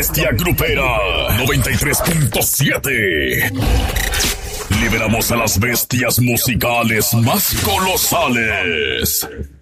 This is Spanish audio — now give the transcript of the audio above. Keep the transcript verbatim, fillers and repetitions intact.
bestia grupera. noventa y tres punto siete. Liberamos a las bestias musicales más colosales.